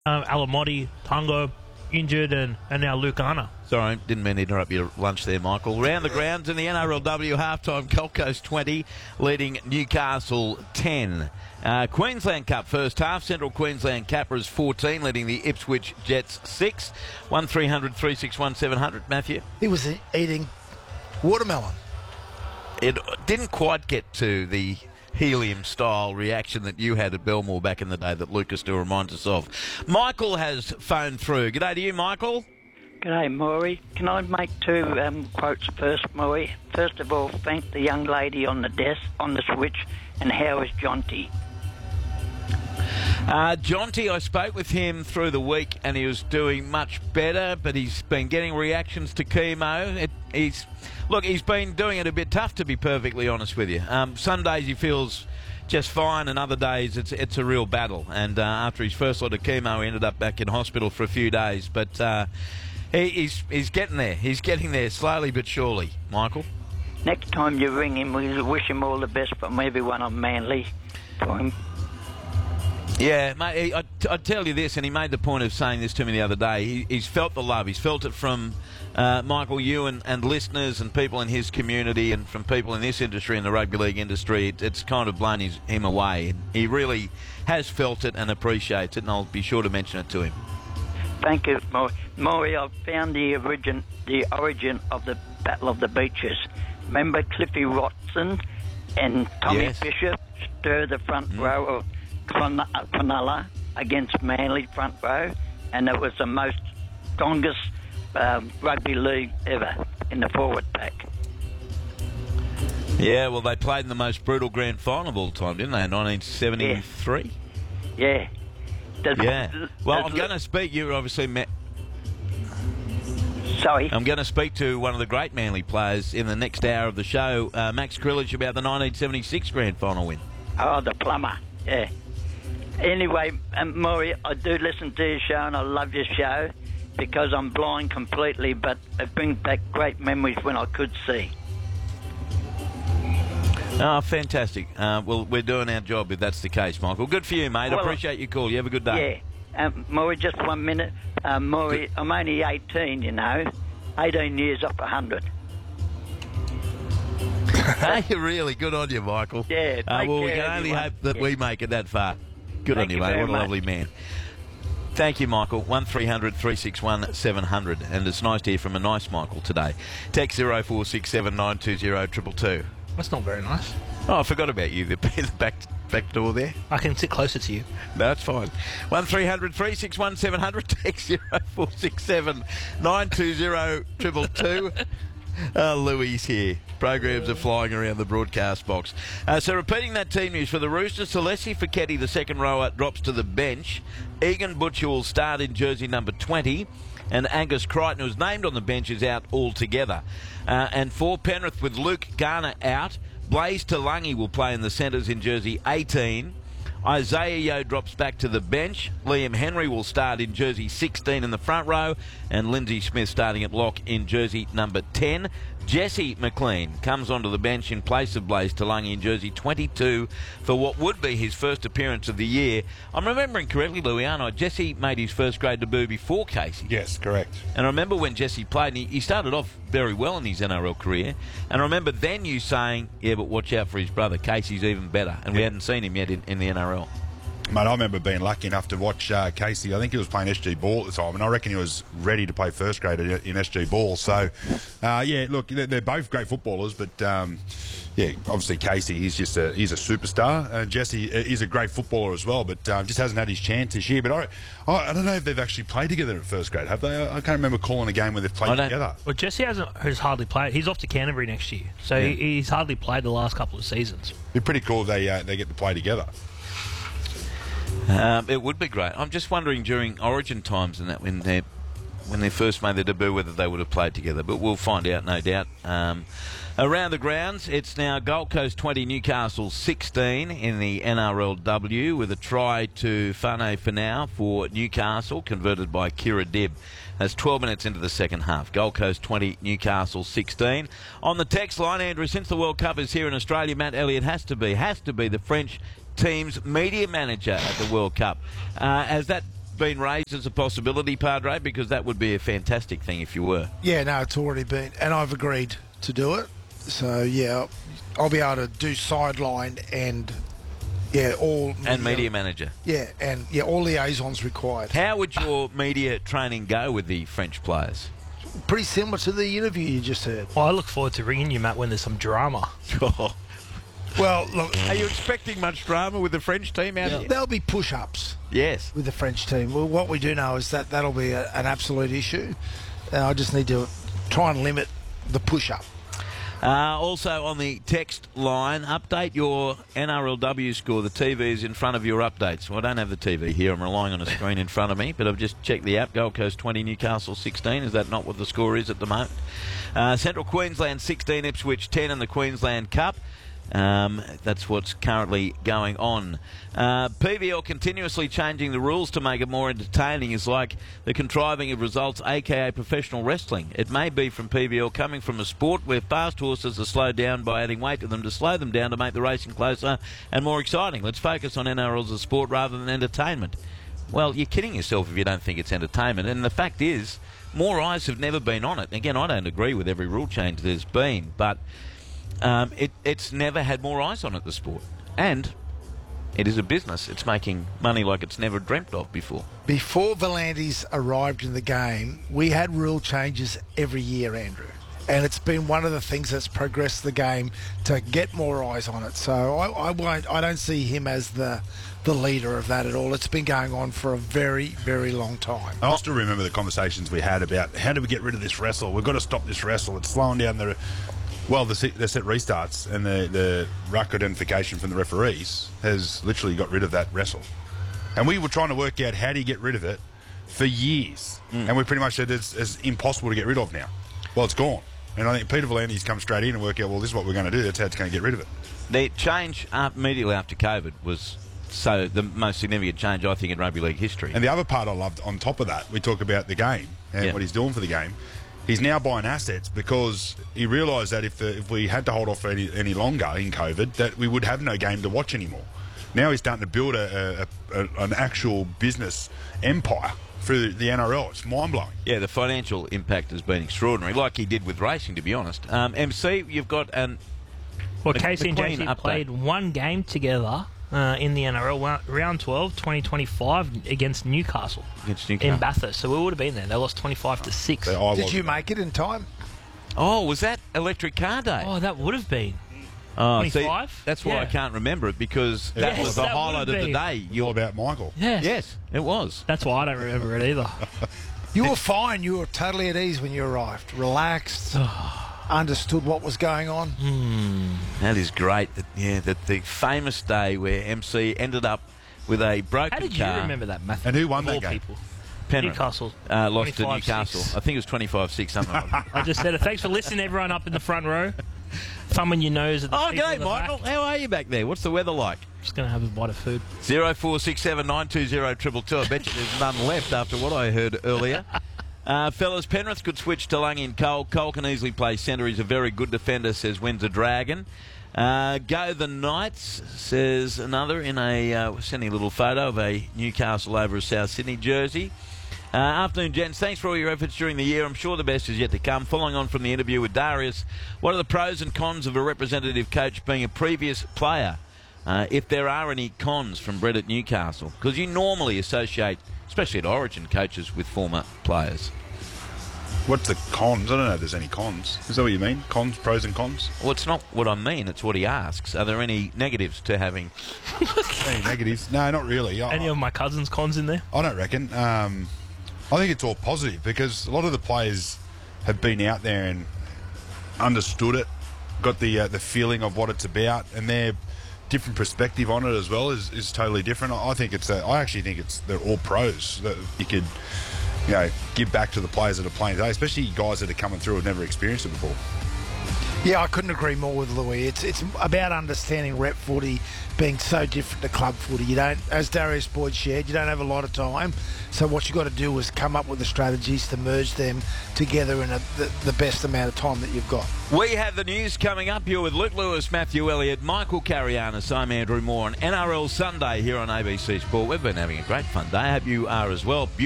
Alamotti, Tongo, injured, and now Luke Arner. Sorry, didn't mean to interrupt your lunch there, Michael. Round the grounds in the NRLW halftime, Gold Coast 20, leading Newcastle 10. Queensland Cup first half, Central Queensland Capras 14, leading the Ipswich Jets 6. 1300 361 700, Matthew. He was eating watermelon. It didn't quite get to the helium-style reaction that you had at Belmore back in the day that Lucas still reminds us of. Michael has phoned through. G'day to you, Michael. G'day, Maury. Can I make two quotes first, Maury? First of all, thank the young lady on the desk, on the switch, and how is Jonty? Jonty, I spoke with him through the week and he was doing much better, but he's been getting reactions to chemo. He's been doing it a bit tough, to be perfectly honest with you. Some days he feels just fine, and other days it's a real battle. And after his first lot of chemo, he ended up back in hospital for a few days. But he's getting there. He's getting there slowly but surely, Michael. Next time you ring him, we wish him all the best from everyone on Manly for him. Yeah, mate, I'd tell you this, and he made the point of saying this to me the other day. He's felt the love. He's felt it from Michael, you and listeners and people in his community and from people in this industry, in the rugby league industry. It's kind of blown him away. He really has felt it and appreciates it, and I'll be sure to mention it to him. Thank you, Maury. Maury, I've found the origin of the Battle of the Beaches. Remember Cliffy Watson and Tommy Fisher stir the front row of Cronulla against Manly front row, and it was the most strongest rugby league ever in the forward pack. Yeah, well, they played in the most brutal grand final of all time, didn't they, in 1973? Yeah. Well, I'm going to speak, you obviously met... Sorry? I'm going to speak to one of the great Manly players in the next hour of the show, Max Krilich, about the 1976 grand final win. Oh, the plumber, yeah. Anyway, Maury, I do listen to your show and I love your show because I'm blind completely, but it brings back great memories when I could see. Oh, fantastic. Well, we're doing our job if that's the case, Michael. Good for you, mate. I appreciate your call. You have a good day. Yeah. Maury, just 1 minute. Maury, I'm only 18, you know. 18 years off 100. Hey, really good on you, Michael. Yeah, well, we can only hope that we make it that far. Good on you, mate. What a lovely man. Thank you, Michael. 1300 361 700. And it's nice to hear from a nice Michael today. Text 0467 920 222. That's not very nice. Oh, I forgot about you. The back door there. I can sit closer to you. No, that's fine. 1300 361 700. Text 0467 920 222. Louis here. Programs are flying around the broadcast box. So repeating that team news for the Roosters, Celeste Fiketti, the second rower, drops to the bench. Egan Butcher will start in jersey number 20. And Angus Crichton, who was named on the bench, is out altogether. And for Penrith, with Luke Garner out, Blaze Talangi will play in the centres in jersey 18. Isaiah Yeo drops back to the bench. Liam Henry will start in jersey 16 in the front row. And Lindsay Smith starting at lock in jersey number 10. Jesse McLean comes onto the bench in place of Blaze Talangi in jersey 22 for what would be his first appearance of the year. I'm remembering correctly, Louis, aren't I? Jesse made his first grade debut before Casey. Yes, correct. And I remember when Jesse played, and he started off very well in his NRL career. And I remember then you saying, yeah, but watch out for his brother. Casey's even better. And we hadn't seen him yet in the NRL. Mate, I remember being lucky enough to watch Casey. I think he was playing SG Ball at the time, and I reckon he was ready to play first grade in SG Ball. So, yeah, look, they're both great footballers, but yeah, obviously Casey, he's a superstar, and Jesse is a great footballer as well, but just hasn't had his chance this year. But I don't know if they've actually played together at first grade, have they? I can't remember calling a game where they've played together. Well, Jesse has hardly played. He's off to Canterbury next year, so he's hardly played the last couple of seasons. It'd be pretty cool if they get to play together. It would be great. I'm just wondering during Origin times and that when they first made their debut whether they would have played together, but we'll find out, no doubt. Around the grounds, it's now Gold Coast 20, Newcastle 16 in the NRLW with a try to Fane Fanau for Newcastle, converted by Kira Dibb. That's 12 minutes into the second half. Gold Coast 20, Newcastle 16. On the text line, Andrew, since the World Cup is here in Australia, Matt Elliott has to be the French team's media manager at the World Cup. Has that been raised as a possibility, Padre? Because that would be a fantastic thing if you were. Yeah, no, it's already been, and I've agreed to do it. So yeah, I'll be able to do sideline and all And media manager. Yeah, and all liaisons required. How would your media training go with the French players? Pretty similar to the interview you just heard. Well, I look forward to ringing you, Matt, when there's some drama. Well, look, Are you expecting much drama with the French team out here? there'll be push-ups Yes. with the French team. Well, what we do know is that that'll be an absolute issue. I just need to try and limit the push-up. Also on the text line, update your NRLW score. The TV is in front of your updates. Well, I don't have the TV here. I'm relying on a screen in front of me, but I've just checked the app. Gold Coast 20, Newcastle 16. Is that not what the score is at the moment? Central Queensland 16, Ipswich 10 in the Queensland Cup. That's what's currently going on. PVL continuously changing the rules to make it more entertaining is like the contriving of results, aka professional wrestling. It may be from PVL coming from a sport where fast horses are slowed down by adding weight to them to slow them down to make the racing closer and more exciting. Let's focus on NRL as a sport rather than entertainment. Well, you're kidding yourself if you don't think it's entertainment. And the fact is, more eyes have never been on it. Again, I don't agree with every rule change there's been, but it's never had more eyes on it, the sport. And it is a business. It's making money like it's never dreamt of before. Before Volantes arrived in the game, we had rule changes every year, Andrew. And it's been one of the things that's progressed the game to get more eyes on it. So I don't see him as the leader of that at all. It's been going on for a very, very long time. I still remember the conversations we had about how do we get rid of this wrestle? We've got to stop this wrestle. It's slowing down the... Well, the set restarts and the ruck identification from the referees has literally got rid of that wrestle. And we were trying to work out how do you get rid of it for years. And we pretty much said it's impossible to get rid of now. Well, it's gone. And I think Peter Volantes come straight in and work out, well, this is what we're going to do. That's how it's going to get rid of it. The change immediately after COVID was the most significant change, I think, in rugby league history. And the other part I loved, on top of that, we talk about the game and what he's doing for the game. He's now buying assets because he realised that if we had to hold off for any longer in COVID, that we would have no game to watch anymore. Now he's starting to build an actual business empire through the NRL. It's mind-blowing. Yeah, the financial impact has been extraordinary, like he did with racing, to be honest. MC, you've got Well, Casey and Queen JC update. played one game together in the NRL, round 12, 2025, against Newcastle. In Bathurst. So we would have been there. They lost 25-6. Did you make it in time? Oh, was that Electric Car Day? Oh, that would have been. Oh, 25? See, that's why I can't remember it, because that Yes, was the that highlight would of the have day. All about Michael. Yes. Yes, it was. That's why I don't remember it either. You were fine. You were totally at ease when you arrived. Relaxed. Understood what was going on. That is great. That the famous day where MC ended up with a broken How did car. you remember that, Matthew? And who won Of that all game? people. Penrith. Newcastle. Lost to 25-6. Newcastle. I think it was 25-6, something like that. I just said it. Thanks for listening, everyone up in the front row. Thumbing your nose at the Oh, people g'day, in the Michael. back. How are you back there? What's the weather like? Just going to have a bite of food. 0467 920 222. I bet you there's none left after what I heard earlier. Fellas, Penrith could switch to Lungy and Cole. Cole can easily play centre. He's a very good defender, says Windsor Dragon. Go the Knights, says another in sending a little photo of a Newcastle over a South Sydney jersey. Afternoon, gents. Thanks for all your efforts during the year. I'm sure the best is yet to come. Following on from the interview with Darius, what are the pros and cons of a representative coach being a previous player? If there are any cons from Brett at Newcastle? Because you normally associate, especially at Origin, coaches with former players. What's the cons? I don't know if there's any cons. Is that what you mean? Cons, pros and cons? Well, it's not what I mean. It's what he asks. Are there any negatives to having... Any negatives? No, not really. Any of my cousins' cons in there? I don't reckon. I think it's all positive because a lot of the players have been out there and understood it, got the feeling of what it's about, and their different perspective on it as well is totally different. I actually think they're all pros that you could, give back to the players that are playing today, especially guys that are coming through who've never experienced it before. Yeah, I couldn't agree more with Louis. It's about understanding rep footy being so different to club footy. You don't, as Darius Boyd shared, you don't have a lot of time. So what you got to do is come up with the strategies to merge them together in the best amount of time that you've got. We have the news coming up. You're with Luke Lewis, Matthew Elliott, Michael Carianis. I'm Andrew Moore on NRL Sunday here on ABC Sport. We've been having a great fun day. I hope you are as well.